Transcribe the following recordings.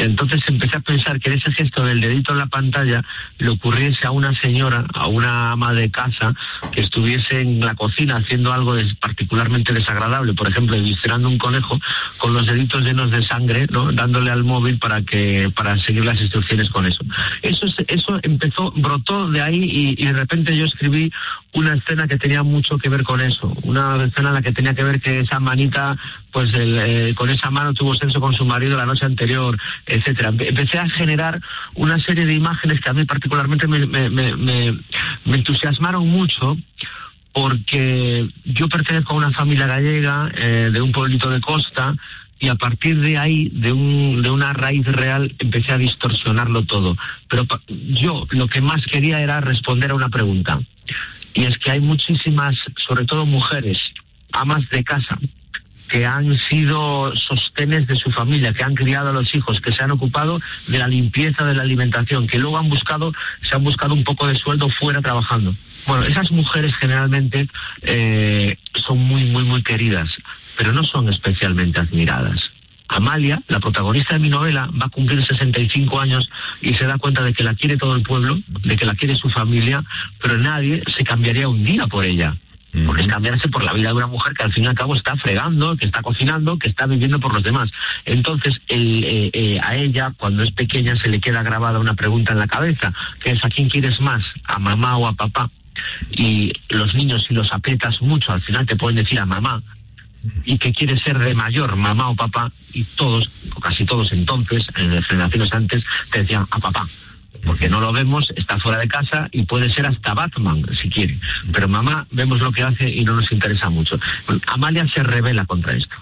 Entonces empecé a pensar que ese gesto del dedito en la pantalla le ocurriese a una señora, a una ama de casa, que estuviese en la cocina haciendo algo particularmente desagradable, por ejemplo, eviscerando un conejo con los deditos llenos de sangre, ¿no? Dándole al móvil para seguir las instrucciones con eso. Eso brotó de ahí y de repente yo escribí una escena que tenía mucho que ver con eso, una escena en la que tenía que ver que esa manita, pues con esa mano tuvo sexo con su marido la noche anterior, etcétera. Empecé a generar una serie de imágenes que a mí particularmente me entusiasmaron mucho, porque yo pertenezco a una familia gallega, de un pueblito de costa, y a partir de ahí, de una raíz real, empecé a distorsionarlo todo. Pero yo lo que más quería era responder a una pregunta, y es que hay muchísimas, sobre todo mujeres, amas de casa, que han sido sostenes de su familia, que han criado a los hijos, que se han ocupado de la limpieza, de la alimentación, que luego se han buscado un poco de sueldo fuera trabajando. Bueno, esas mujeres generalmente son muy, muy, muy queridas, pero no son especialmente admiradas. Amalia, la protagonista de mi novela, va a cumplir 65 años y se da cuenta de que la quiere todo el pueblo, de que la quiere su familia, pero nadie se cambiaría un día por ella. Porque es cambiarse por la vida de una mujer que al fin y al cabo está fregando, que está cocinando, que está viviendo por los demás. Entonces, a ella, cuando es pequeña, se le queda grabada una pregunta en la cabeza, que es: ¿a quién quieres más? ¿A mamá o a papá? Y los niños, si los aprietas mucho, al final te pueden decir a mamá. ¿Y qué quiere ser de mayor, mamá o papá? Y todos, o casi todos entonces, en generaciones antes, te decían a papá. Porque no lo vemos, está fuera de casa y puede ser hasta Batman, si quiere. Pero mamá, vemos lo que hace y no nos interesa mucho. Amalia se rebela contra esto.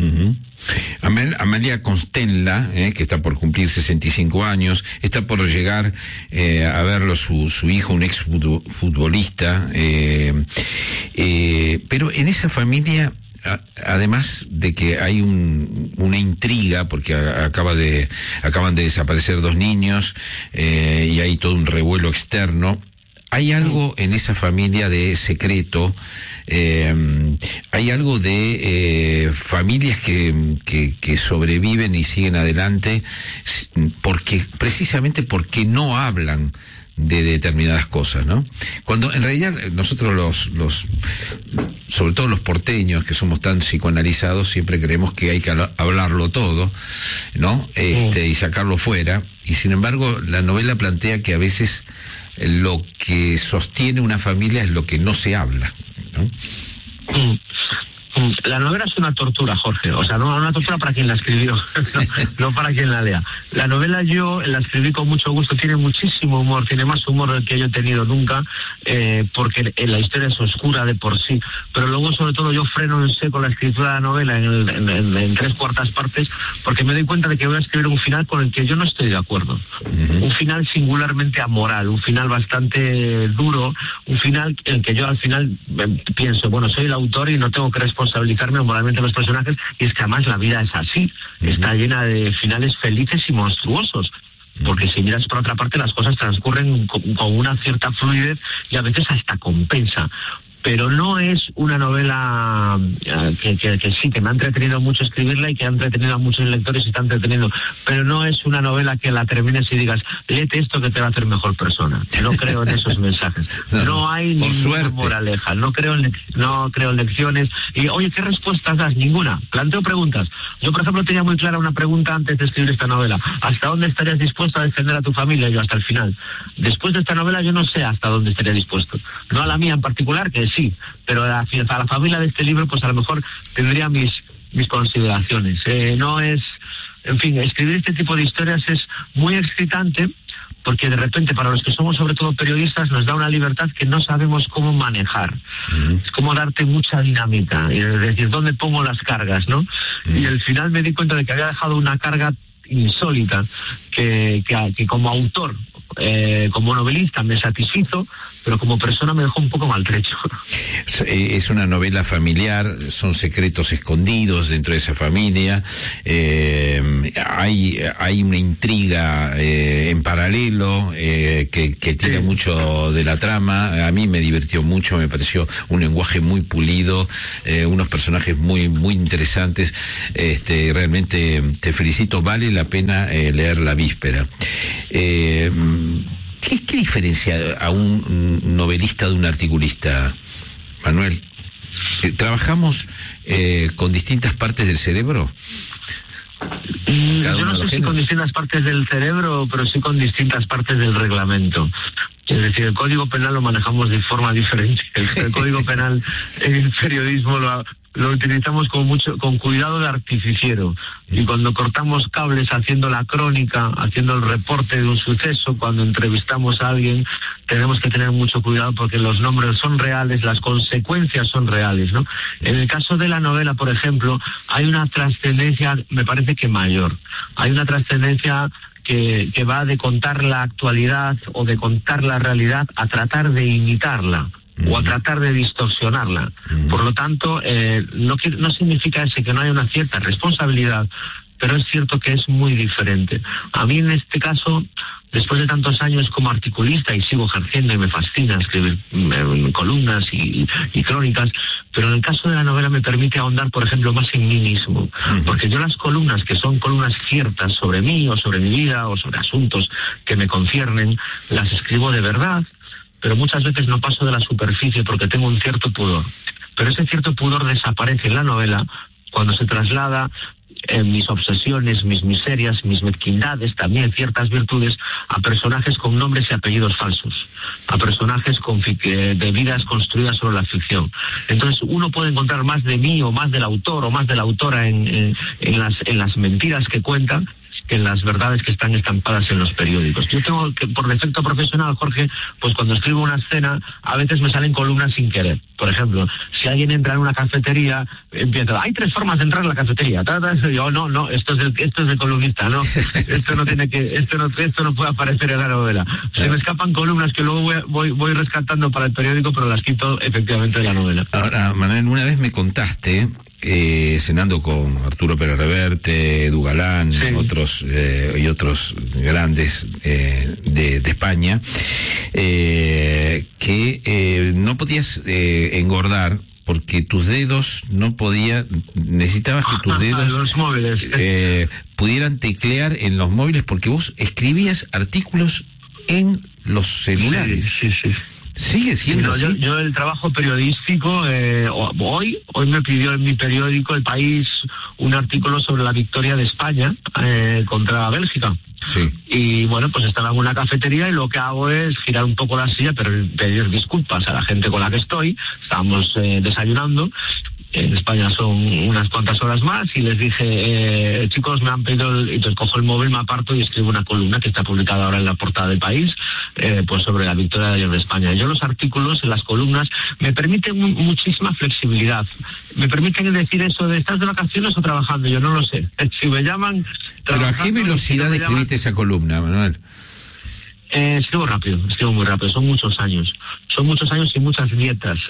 Amalia Constenla, que está por cumplir 65 años, está por llegar a verlo su hijo, un ex futbolista, pero en esa familia, además de que hay una intriga, porque acaban de desaparecer 2 niños, y hay todo un revuelo externo, hay algo en esa familia de secreto, hay algo de familias que sobreviven y siguen adelante, precisamente porque no hablan de determinadas cosas, ¿no? Cuando en realidad nosotros sobre todo los porteños, que somos tan psicoanalizados, siempre creemos que hay que hablarlo todo, ¿no? Y sacarlo fuera, y sin embargo la novela plantea que a veces lo que sostiene una familia es lo que no se habla, ¿no? La novela es una tortura, Jorge, o sea, no una tortura para quien la escribió, no para quien la lea. La novela yo la escribí con mucho gusto, tiene muchísimo humor, tiene más humor del que yo he tenido nunca, porque la historia es oscura de por sí, pero luego sobre todo yo freno en seco la escritura de la novela en 3/4 partes, porque me doy cuenta de que voy a escribir un final con el que yo no estoy de acuerdo. Un final singularmente amoral, un final bastante duro, un final en el que yo al final pienso, bueno, soy el autor y no tengo que responsabilizarme moralmente a los personajes, y es que además la vida es así, está llena de finales felices y monstruosos, porque si miras por otra parte las cosas transcurren con una cierta fluidez y a veces hasta compensa. Pero no es una novela que sí, que me ha entretenido mucho escribirla y que ha entretenido a muchos lectores y está entreteniendo, pero no es una novela que la termines y digas, léete esto que te va a hacer mejor persona. No creo en esos mensajes. No hay ninguna moraleja, no creo en lecciones. Y oye, ¿qué respuestas das? Ninguna. Planteo preguntas. Yo, por ejemplo, tenía muy clara una pregunta antes de escribir esta novela. ¿Hasta dónde estarías dispuesto a defender a tu familia? Yo, hasta el final. Después de esta novela yo no sé hasta dónde estaría dispuesto. No a la mía en particular, que sí, pero a la familia de este libro pues a lo mejor tendría mis consideraciones. No es, en fin, escribir este tipo de historias es muy excitante, porque de repente para los que somos sobre todo periodistas nos da una libertad que no sabemos cómo manejar. Es como darte mucha dinamita y decir dónde pongo las cargas, ¿no? Y al final me di cuenta de que había dejado una carga insólita, que como autor, como novelista me satisfizo, pero como persona me dejó un poco maltrecho. Es una novela familiar, son secretos escondidos dentro de esa familia, hay una intriga en paralelo que tira mucho de la trama. A mí me divirtió mucho, me pareció un lenguaje muy pulido, unos personajes muy muy interesantes. Realmente te felicito, vale la pena leer La Víspera. ¿Qué diferencia a un novelista de un articulista, Manuel? ¿Trabajamos con distintas partes del cerebro? Yo no sé si con distintas partes del cerebro, pero sí con distintas partes del reglamento. Es decir, el Código Penal lo manejamos de forma diferente. El Código Penal en el periodismo lo utilizamos con cuidado de artificiero, y cuando cortamos cables haciendo la crónica, haciendo el reporte de un suceso, cuando entrevistamos a alguien, tenemos que tener mucho cuidado porque los nombres son reales, las consecuencias son reales, ¿no? En el caso de la novela, por ejemplo, hay una trascendencia, me parece que mayor, hay una trascendencia que va de contar la actualidad o de contar la realidad a tratar de imitarla o a tratar de distorsionarla. Por lo tanto, no significa ese que no haya una cierta responsabilidad, pero es cierto que es muy diferente. A mí en este caso, después de tantos años como articulista, y sigo ejerciendo y me fascina escribir columnas y crónicas, pero en el caso de la novela me permite ahondar, por ejemplo, más en mí mismo, porque yo las columnas, que son columnas ciertas sobre mí o sobre mi vida o sobre asuntos que me conciernen, las escribo de verdad, pero muchas veces no paso de la superficie porque tengo un cierto pudor. Pero ese cierto pudor desaparece en la novela cuando se traslada mis obsesiones, mis miserias, mis mezquindades, también ciertas virtudes, a personajes con nombres y apellidos falsos, a personajes de vidas construidas sobre la ficción. Entonces uno puede encontrar más de mí o más del autor o más de la autora en las mentiras que cuentan, que en las verdades que están estampadas en los periódicos. Yo tengo que, por defecto profesional, Jorge, pues cuando escribo una escena, a veces me salen columnas sin querer. Por ejemplo, si alguien entra en una cafetería, empieza, hay 3 formas de entrar en la cafetería. Yo, no, esto es de columnista, no. Esto no puede aparecer en la novela. Se me escapan columnas que luego voy rescatando para el periódico, pero las quito efectivamente de la novela. Ahora, Manuel, una vez me contaste, cenando con Arturo Pérez Reverte, Edu Galán, sí, y otros grandes de España, que no podías engordar porque tus dedos necesitabas que tus dedos los móviles pudieran teclear en los móviles, porque vos escribías artículos en los celulares. Sí. ¿Sigue siendo así? Yo el trabajo periodístico, hoy me pidió en mi periódico El País un artículo sobre la victoria de España contra Bélgica. Sí. Y bueno, pues estaba en una cafetería y lo que hago es girar un poco la silla, pero pedir disculpas a la gente con la que estoy. Estábamos desayunando. En España son unas cuantas horas más, y les dije, chicos, me han pedido, entonces cojo el móvil, me aparto y escribo una columna que está publicada ahora en la portada del País, pues sobre la victoria de ayer de España. Yo los artículos, las columnas, me permiten muchísima flexibilidad. Me permiten decir eso de, ¿estás de vacaciones o trabajando? Yo no lo sé. Si me llaman... ¿Pero a qué velocidad escribiste esa columna, Manuel? Escribo muy rápido, son muchos años y muchas dietas.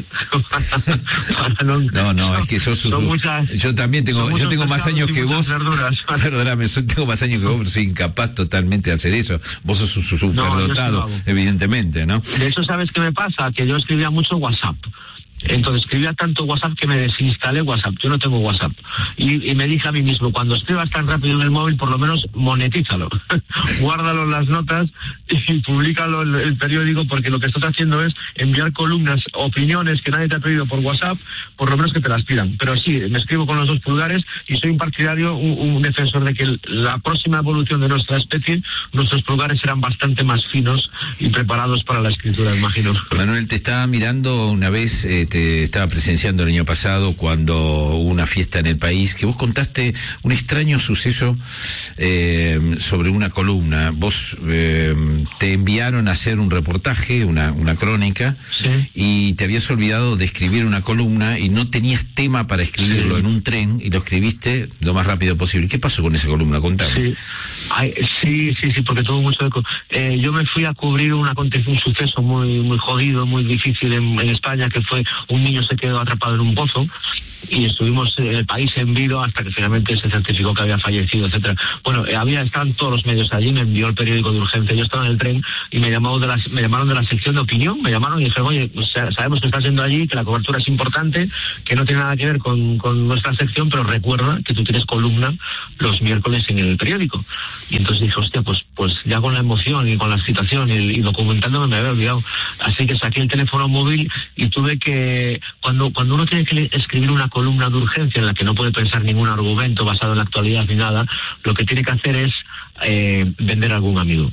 No, es que yo también tengo más años que vos. Perdóname, yo tengo más años que vos, pero soy incapaz totalmente de hacer eso. Vos sos un superdotado, evidentemente, ¿no? De hecho, ¿sabes qué me pasa? Que yo escribía mucho WhatsApp. Entonces escribía tanto WhatsApp que me desinstalé WhatsApp. Yo no tengo WhatsApp. Y me dije a mí mismo, cuando escribas tan rápido en el móvil, por lo menos monetízalo. Guárdalo en las notas y públicalo en el periódico, porque lo que estás haciendo es enviar columnas, opiniones que nadie te ha pedido por WhatsApp, por lo menos que te las pidan. Pero sí, me escribo con los 2 pulgares y soy un partidario, un defensor de que la próxima evolución de nuestra especie, nuestros pulgares serán bastante más finos y preparados para la escritura, imagino. Manuel, te estaba mirando una vez, te estaba presenciando el año pasado cuando hubo una fiesta en El País, que vos contaste un extraño suceso sobre una columna. Vos te enviaron a hacer un reportaje, una crónica, sí, y te habías olvidado de escribir una columna y no tenías tema para escribirlo, sí, en un tren, y lo escribiste lo más rápido posible. ¿Qué pasó con esa columna? Contame. Sí. Sí, porque tuvo mucho eco. Yo me fui a cubrir un suceso muy jodido, muy difícil en España, que fue un niño se quedó atrapado en un pozo y estuvimos el país en vilo hasta que finalmente se certificó que había fallecido, etcétera. Bueno, estaban todos los medios allí, me envió el periódico de urgencia, yo estaba en el tren y me llamaron de la sección de opinión, me llamaron y dijeron, oye, sabemos que estás yendo allí, que la cobertura es importante, que no tiene nada que ver con nuestra sección, pero recuerda que tú tienes columna los miércoles en el periódico. Y entonces dije, hostia, pues ya con la emoción y con la excitación y documentándome me había olvidado. Así que saqué el teléfono móvil y tuve que, cuando uno tiene que escribir una columna de urgencia en la que no puede pensar ningún argumento basado en la actualidad ni nada, lo que tiene que hacer es vender a algún amigo.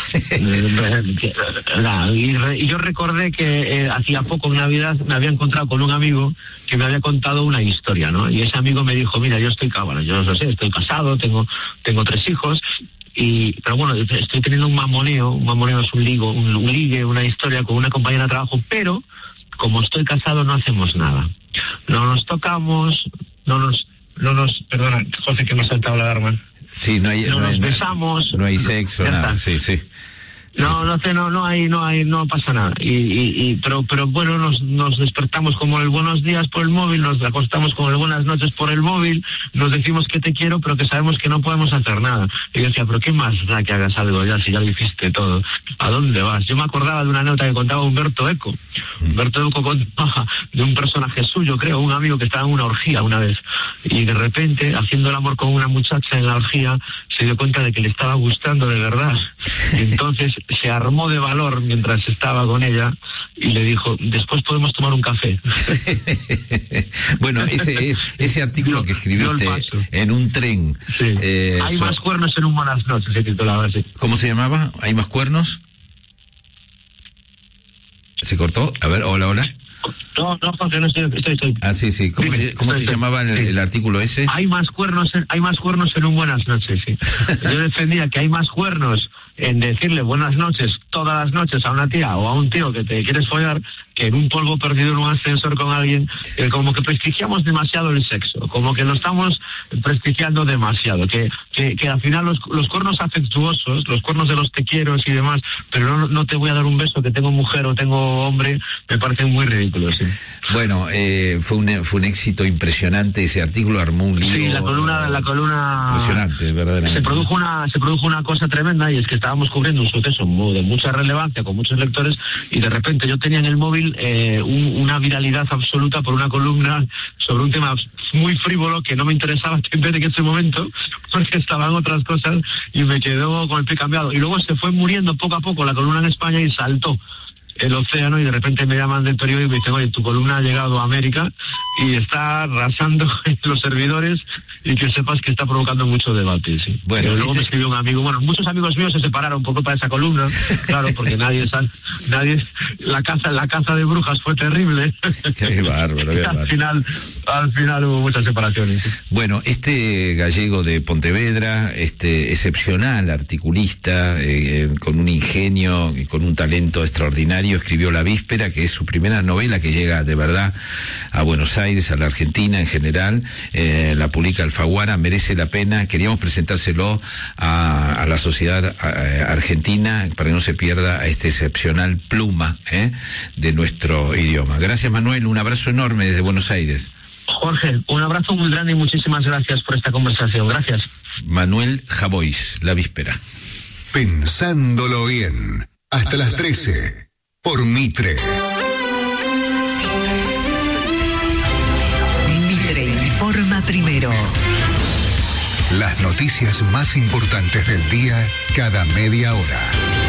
Y yo recordé que hacía poco en Navidad me había encontrado con un amigo que me había contado una historia, ¿no? Y ese amigo me dijo, mira, yo no lo sé, estoy casado, tengo 3 hijos, pero bueno, estoy teniendo un mamoneo es un ligue, una historia con una compañera de trabajo, pero como estoy casado no hacemos nada. No nos tocamos, perdona, José, que me ha saltado la alarma. Sí, no nos besamos. No hay sexo, nada, sí. No pasa nada. Pero bueno, nos despertamos como el buenos días por el móvil, nos acostamos con el buenas noches por el móvil, nos decimos que te quiero, pero que sabemos que no podemos hacer nada. Y yo decía, pero ¿qué más da que hagas algo ya si ya lo hiciste todo? ¿A dónde vas? Yo me acordaba de una nota que contaba Humberto Eco. Humberto Eco contaba de un personaje suyo, creo, un amigo que estaba en una orgía una vez. Y de repente, haciendo el amor con una muchacha en la orgía, se dio cuenta de que le estaba gustando de verdad. Y entonces se armó de valor mientras estaba con ella y le dijo, después podemos tomar un café. Bueno, ese artículo que escribiste en un tren. Sí. Hay más cuernos en un buenas noches, se titulaba así. ¿Cómo se llamaba? ¿Hay más cuernos? ¿Se cortó? A ver, hola. No, Jorge, no estoy. Ah, sí. ¿Cómo se llamaba el artículo ese? Hay más cuernos en un buenas noches, sí. Yo defendía que hay más cuernos en decirle buenas noches todas las noches a una tía o a un tío que te quieres follar, que en un polvo perdido en un ascensor con alguien, como que prestigiamos demasiado el sexo, como que lo estamos prestigiando demasiado, que al final los cuernos afectuosos, los cuernos de los te quiero y demás, pero no te voy a dar un beso que tengo mujer o tengo hombre, me parecen muy ridículos. Sí. Bueno, fue un éxito impresionante ese artículo, armó un libro. Sí, la columna impresionante, verdaderamente. Se produjo una cosa tremenda, y es que estábamos cubriendo un suceso de mucha relevancia con muchos lectores, y de repente yo tenía en el móvil una viralidad absoluta por una columna sobre un tema muy frívolo que no me interesaba en ese momento, porque estaban otras cosas, y me quedó con el pie cambiado. Y luego se fue muriendo poco a poco la columna en España y saltó el océano, y de repente me llaman del periódico y me dicen, oye, tu columna ha llegado a América y está arrasando en los servidores, y que sepas que está provocando mucho debate. Sí. Bueno, luego me escribió un amigo, muchos amigos míos se separaron por culpa de esa columna, claro, porque nadie la caza de brujas fue terrible. Qué bárbaro, qué bárbaro. Al final hubo muchas separaciones. Sí. Bueno, este gallego de Pontevedra, excepcional articulista, con un ingenio y con un talento extraordinario, escribió La Víspera, que es su primera novela que llega de verdad a Buenos Aires, a la Argentina en general. La publica Alfaguara, merece la pena. Queríamos presentárselo a la sociedad argentina para que no se pierda a este excepcional pluma de nuestro idioma. Gracias, Manuel, un abrazo enorme desde Buenos Aires. Jorge, un abrazo muy grande y muchísimas gracias por esta conversación. Gracias. Manuel Javois, La Víspera. Pensándolo bien, hasta las 13. Por Mitre. Mitre informa primero. Las noticias más importantes del día cada media hora.